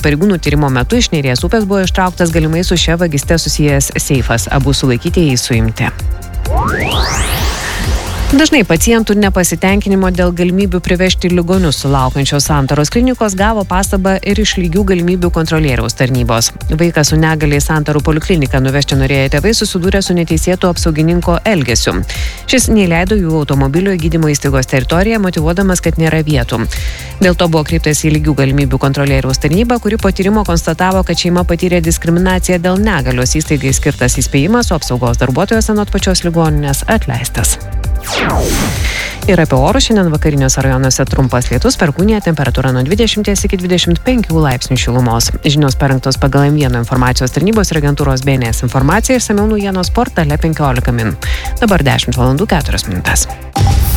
Pareigūnų tyrimo metu iš Neries upės buvo ištrauktas galimai su šia vagyste susijęs seifas. Abu sulaikytieji suimti. Dažnai pacientų nepasitenkinimo dėl galimybių privežti ligonius sulaukiančios Santaros klinikos gavo pastabą ir iš lygių galimybių kontrolieriaus tarnybos. Vaiką su negaliai Santarų polikliniką nuvežti norėję tėvai susidūrė su neteisėtu apsaugininko elgesiu. Šis neįleido jų automobilio į gydymo įstaigos teritoriją, motyvuodamas, kad nėra vietų. Dėl to buvo kreiptas į lygių galimybių kontrolieriaus tarnybą, kuri po tyrimo konstatavo, kad šeima patyrė diskriminaciją dėl negalios. Įstaigai skirtas įspėjimas, o apsaugos darbuotojas anot pačios ligoninės atleistas. Ir apie orus šiandien vakariniuose rajonuose trumpas lietus, perkūnija, temperatūra nuo 20 iki 25 laipsnių šilumos. Žinios parengtos pagal M1 informacijos tarnybos ir agentūros BNS informaciją ir išsamiau naujienos portale 15 min. Dabar 10:04 min.